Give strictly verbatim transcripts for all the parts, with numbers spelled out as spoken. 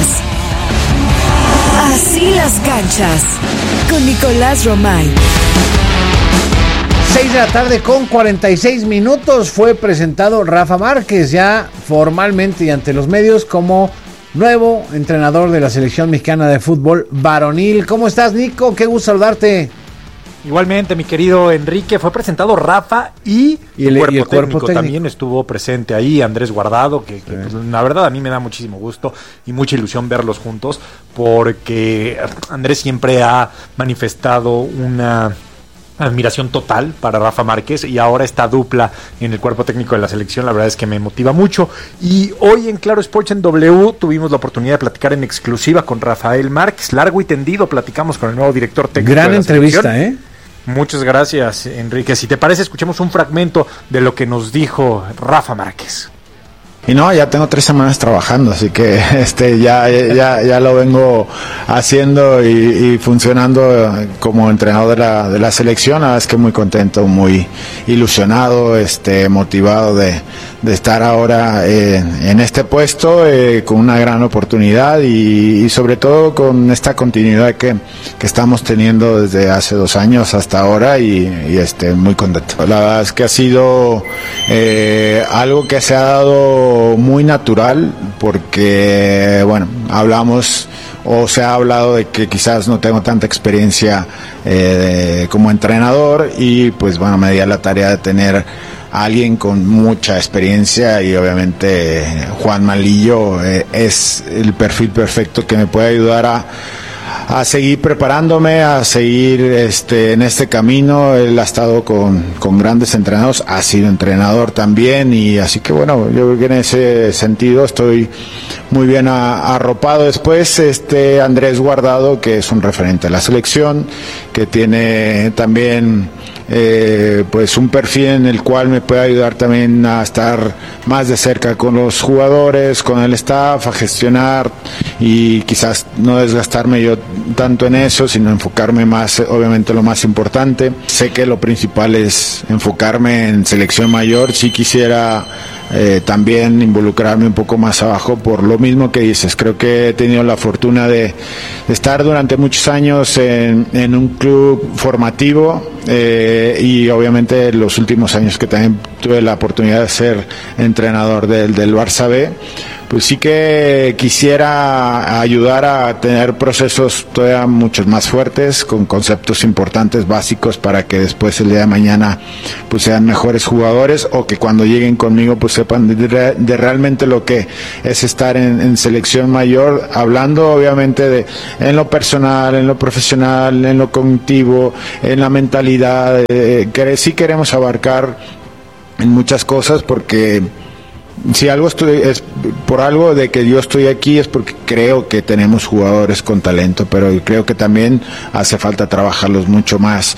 canchas. Así las canchas. Con Nicolás Romay. seis de la tarde con cuarenta y seis minutos fue presentado Rafa Márquez ya formalmente y ante los medios como nuevo entrenador de la selección mexicana de fútbol varonil. ¿Cómo estás, Nico? Qué gusto saludarte. Igualmente, mi querido Enrique, fue presentado Rafa y, y el, cuerpo, y el cuerpo técnico, técnico también estuvo presente ahí, Andrés Guardado, que, que sí. pues, la verdad a mí me da muchísimo gusto y mucha ilusión verlos juntos, porque Andrés siempre ha manifestado una admiración total para Rafa Márquez, y ahora esta dupla en el cuerpo técnico de la selección, la verdad es que me motiva mucho. Y hoy en Claro Sports en W tuvimos la oportunidad de platicar en exclusiva con Rafael Márquez, largo y tendido platicamos con el nuevo director técnico. Gran de la entrevista, selección. ¿eh? Muchas gracias, Enrique. Si te parece, escuchemos un fragmento de lo que nos dijo Rafa Márquez. Y no, ya tengo tres semanas trabajando, así que este ya ya ya lo vengo haciendo y, y funcionando como entrenador de la de la selección. La verdad es que muy contento, muy ilusionado, este motivado de, de estar ahora eh, en este puesto eh, con una gran oportunidad y, y sobre todo con esta continuidad que, que estamos teniendo desde hace dos años hasta ahora y, y este muy contento. La verdad es que ha sido eh, algo que se ha dado muy natural, porque bueno, hablamos o se ha hablado de que quizás no tengo tanta experiencia eh, de, como entrenador, y pues bueno, me di a la tarea de tener a alguien con mucha experiencia, y obviamente Juan Malillo eh, es el perfil perfecto que me puede ayudar a a seguir preparándome, a seguir este en este camino. Él ha estado con, con grandes entrenados, ha sido entrenador también, y así que bueno, yo creo que en ese sentido estoy muy bien a, arropado. Después este Andrés Guardado, que es un referente de la selección, que tiene también eh, pues un perfil en el cual me puede ayudar también a estar más de cerca con los jugadores, con el staff, a gestionar y quizás no desgastarme yo tanto en eso, sino enfocarme más, obviamente, lo más importante. Sé que lo principal es enfocarme en selección mayor. Si quisiera eh, también involucrarme un poco más abajo, por lo mismo que dices. Creo que he tenido la fortuna de, de estar durante muchos años en, en un club formativo eh, y obviamente los últimos años que también tuve la oportunidad de ser entrenador del, del Barça B, pues sí que quisiera ayudar a tener procesos todavía muchos más fuertes, con conceptos importantes, básicos, para que después el día de mañana pues sean mejores jugadores, o que cuando lleguen conmigo pues sepan de, de realmente lo que es estar en, en selección mayor, hablando obviamente de en lo personal, en lo profesional, en lo cognitivo, en la mentalidad, eh, que sí queremos abarcar en muchas cosas, porque si algo estoy, es por algo de que yo estoy aquí, es porque creo que tenemos jugadores con talento, pero creo que también hace falta trabajarlos mucho más.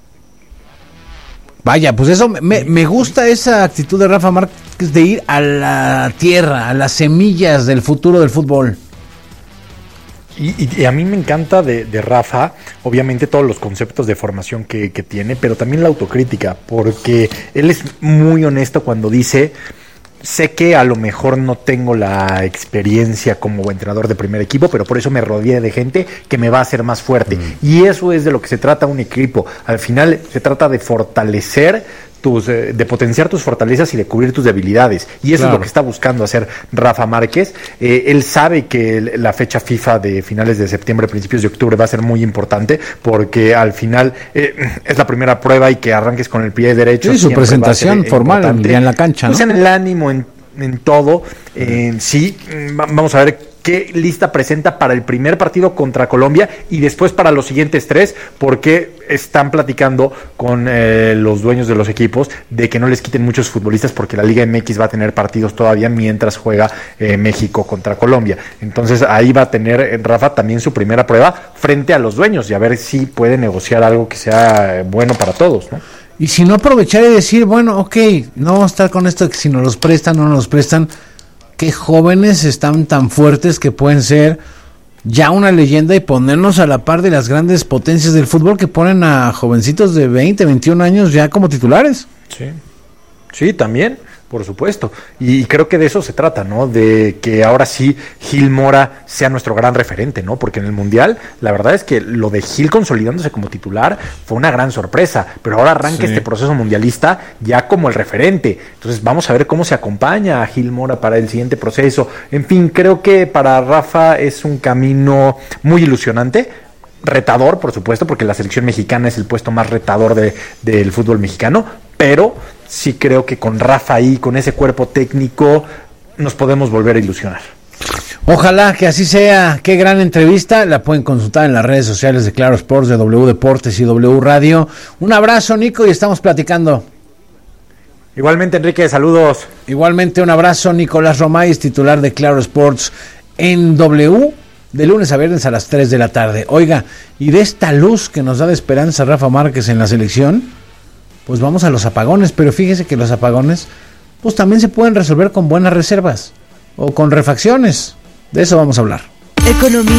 Vaya, pues eso, me, me gusta esa actitud de Rafa Márquez de ir a la tierra, a las semillas del futuro del fútbol. Y, y, y a mí me encanta de, de Rafa, obviamente todos los conceptos de formación que, que tiene, pero también la autocrítica, porque él es muy honesto cuando dice: sé que a lo mejor no tengo la experiencia como entrenador de primer equipo, pero por eso me rodeé de gente que me va a hacer más fuerte. Mm. Y eso es de lo que se trata un equipo. Al final se trata de fortalecer tus, eh, de potenciar tus fortalezas y de cubrir tus debilidades. Y eso claro. es lo que está buscando hacer Rafa Márquez. Eh, él sabe que la fecha FIFA de finales de septiembre, principios de octubre va a ser muy importante, porque al final eh, es la primera prueba, y que arranques con el pie derecho. Sí, su presentación formal ya en la cancha, ¿no? Pues en el ánimo, en, en todo. En sí, vamos a ver qué lista presenta para el primer partido contra Colombia y después para los siguientes tres, porque están platicando con eh, los dueños de los equipos de que no les quiten muchos futbolistas, porque la Liga M X va a tener partidos todavía mientras juega eh, México contra Colombia. Entonces ahí va a tener Rafa también su primera prueba frente a los dueños, y a ver si puede negociar algo que sea bueno para todos, ¿no? Y si no, aprovechar y decir, bueno, ok, no vamos a estar con esto, que si nos los prestan o no nos los prestan, qué jóvenes están tan fuertes que pueden ser ya una leyenda y ponernos a la par de las grandes potencias del fútbol, que ponen a jovencitos de veinte, veintiún años ya como titulares. Sí, sí, también. Por supuesto, y creo que de eso se trata, ¿no? De que ahora sí Gil Mora sea nuestro gran referente, ¿no? Porque en el Mundial, la verdad es que lo de Gil consolidándose como titular fue una gran sorpresa, pero ahora arranca sí. este proceso mundialista ya como el referente. Entonces vamos a ver cómo se acompaña a Gil Mora para el siguiente proceso. En fin, creo que para Rafa es un camino muy ilusionante, retador, por supuesto, porque la selección mexicana es el puesto más retador de, del fútbol mexicano, pero sí creo que con Rafa ahí, con ese cuerpo técnico, nos podemos volver a ilusionar. Ojalá que así sea. Qué gran entrevista. La pueden consultar en las redes sociales de Claro Sports, de W Deportes y W Radio. Un abrazo, Nico, y estamos platicando. Igualmente, Enrique, saludos. Igualmente, un abrazo. Nicolás Romay, titular de Claro Sports en W, de lunes a viernes a las tres de la tarde. Oiga, y de esta luz que nos da de esperanza Rafa Márquez en la selección, pues vamos a los apagones, pero fíjese que los apagones pues también se pueden resolver con buenas reservas o con refacciones. De eso vamos a hablar. Economía